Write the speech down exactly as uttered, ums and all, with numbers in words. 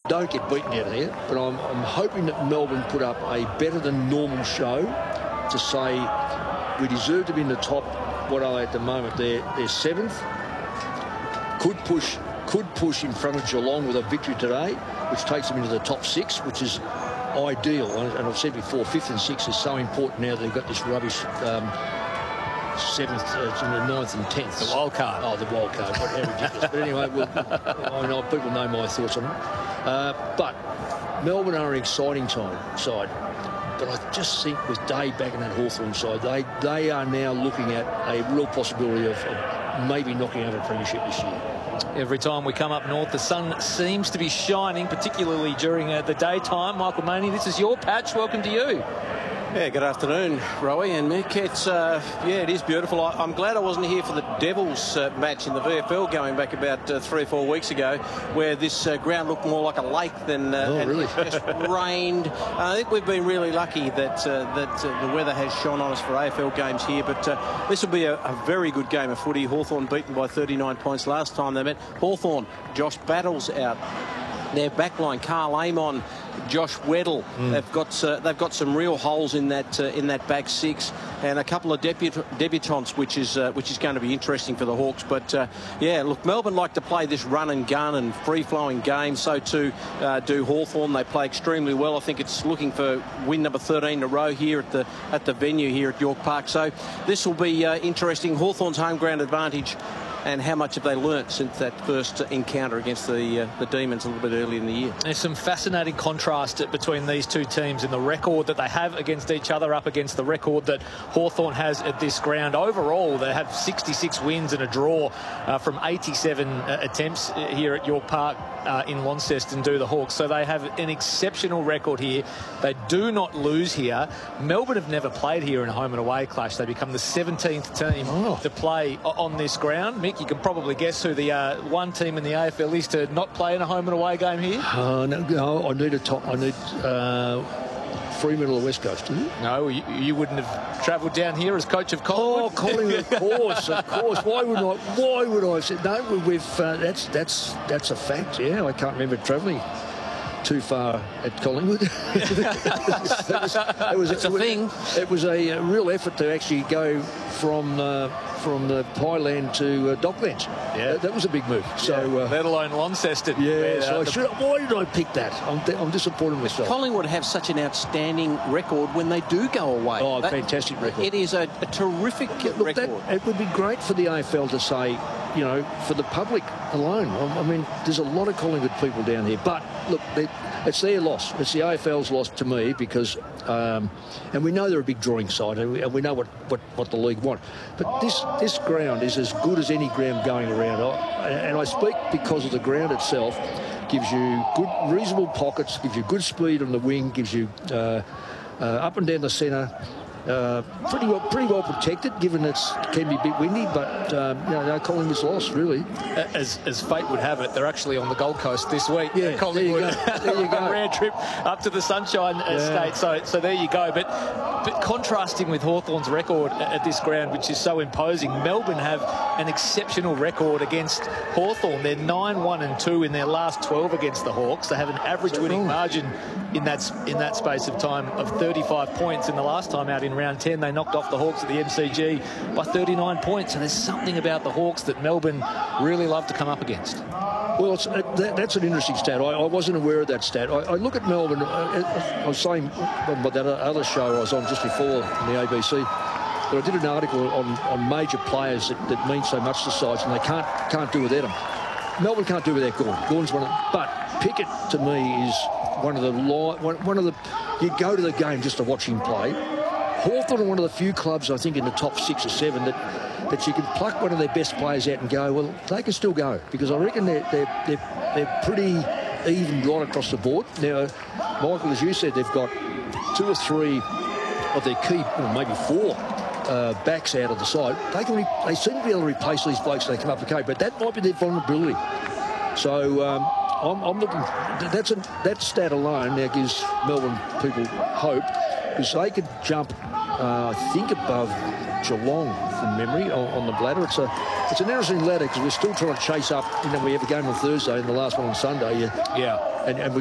don't get beaten out of there, but I'm, I'm hoping that Melbourne put up a better than normal show to say we deserve to be in the top. What are they at the moment? They're, they're seventh. Could push, could push in front of Geelong with a victory today, which takes them into the top six, which is ideal. And I've said before, fifth and sixth is so important now that they've got this rubbish um, seventh, uh, ninth and tenth. The wild card. Oh, the wild card. What, how ridiculous. But anyway, we'll, I know people know my thoughts on it. Uh, but Melbourne are an exciting time side. But I just think with Day back in that Hawthorn side, they, they are now looking at a real possibility of, of maybe knocking over a premiership this year. Every time we come up north, the sun seems to be shining, particularly during uh, the daytime. Michael Maney, this is your patch. Welcome to you. Yeah, good afternoon, Rowie and Mick. It's, uh, yeah, it is beautiful. I, I'm glad I wasn't here for the Devils uh, match in the V F L going back about uh, three or four weeks ago, where this uh, ground looked more like a lake than uh, oh, and really? it just rained. Uh, I think we've been really lucky that uh, that uh, the weather has shone on us for A F L games here, but uh, this will be a, a very good game of footy. Hawthorn beaten by thirty-nine points last time they met. Hawthorn, Josh Battles out. Their backline, Carl Amon, Josh Weddle, mm. they've got uh, they've got some real holes in that uh, in that back six, and a couple of debut debutants, which is uh, which is going to be interesting for the Hawks. But uh, yeah, look, Melbourne like to play this run and gun and free flowing game. So too uh, do Hawthorn. They play extremely well. I think it's looking for win number thirteen in a row here at the at the venue here at York Park. So this will be uh, interesting. Hawthorn's home ground advantage. And how much have they learnt since that first encounter against the uh, the Demons a little bit early in the year? There's some fascinating contrast between these two teams in the record that they have against each other up against the record that Hawthorn has at this ground. Overall, they have sixty-six wins and a draw uh, from eighty-seven uh, attempts here at York Park uh, in Launceston do the Hawks. So they have an exceptional record here. They do not lose here. Melbourne have never played here in a home and away clash. They become the seventeenth team oh. to play on this ground. You can probably guess who the uh, one team in the A F L is to not play in a home and away game here. Uh, no, no, I need a top. I need uh, Fremantle or West Coast. Do you? No, you, you wouldn't have travelled down here as coach of Collingwood. Oh, Collingwood, of course, of course. Why would I? Why would I say no? We've uh, that's that's that's a fact. Yeah, I can't remember travelling too far at Collingwood. it was, it was, it's it a was, thing. It was a, a real effort to actually go from uh, from the Pineland to uh, Docklands. Yeah, that, that was a big move. So, yeah, uh, let alone Launceston. Yeah, so I should, why did I pick that? I'm, I'm disappointed in myself. Collingwood have such an outstanding record when they do go away. Oh, that, fantastic record. It is a, a terrific Look, record. That, it would be great for the A F L to say, you know, for the public alone. I mean, there's a lot of Collingwood people down here, but look, they, it's their loss. It's the A F L's loss to me because, um, and we know they're a big drawing side, and we, and we know what, what, what the league want. But this this ground is as good as any ground going around, I, and I speak because of the ground itself. Gives you good, reasonable pockets, gives you good speed on the wing, gives you uh, uh, up and down the centre. Uh, pretty well, pretty well protected, given it can be a bit windy, but um, you know, no Collingwood's lost really. As as fate would have it, they're actually on the Gold Coast this week. Yeah, Collingwood, there you go. There you go. a rare trip up to the Sunshine yeah. State. So so there you go. But but contrasting with Hawthorn's record at this ground, which is so imposing, Melbourne have an exceptional record against Hawthorn. They're nine one and two in their last twelve against the Hawks. They have an average winning margin in that in that space of time of thirty-five points. In the last time out in round ten, they knocked off the Hawks at the M C G by thirty-nine points. And there's something about the Hawks that Melbourne really love to come up against. Well, it's, uh, that, that's an interesting stat. I, I wasn't aware of that stat. I, I look at Melbourne. Uh, I was saying about that other show I was on just before in the A B C, that I did an article on, on major players that, that mean so much to sides, and they can't can't do without them. Melbourne can't do without Gawn. Gawn's one of them. But Pickett, to me, is one of the one, one of the. You go to the game just to watch him play. Hawthorn are one of the few clubs, I think, in the top six or seven that that you can pluck one of their best players out and go, well, they can still go, because I reckon they're they're they're, they're pretty even right across the board. Now, Michael, as you said, they've got two or three of their key, or maybe four uh, backs out of the side. They can re they seem to be able to replace these blokes when they come up the coast, but that might be their vulnerability. So um, I'm, I'm looking. That's a that stat alone now gives Melbourne people hope, because they could jump, uh, I think, above Geelong from memory on, on the ladder. It's a it's an interesting ladder because we're still trying to chase up. You know, we have a game on Thursday and the last one on Sunday. Yeah, yeah. And, and we